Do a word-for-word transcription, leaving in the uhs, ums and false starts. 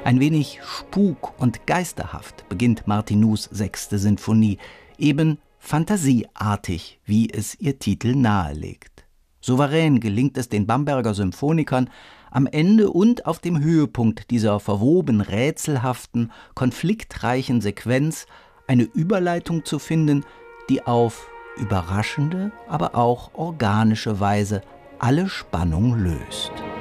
Ein wenig spuk- und geisterhaft beginnt Martinus sechste Sinfonie, eben fantasieartig, wie es ihr Titel nahelegt. Souverän gelingt es den Bamberger Symphonikern, am Ende und auf dem Höhepunkt dieser verwoben rätselhaften, konfliktreichen Sequenz eine Überleitung zu finden, die auf überraschende, aber auch organische Weise alle Spannung löst.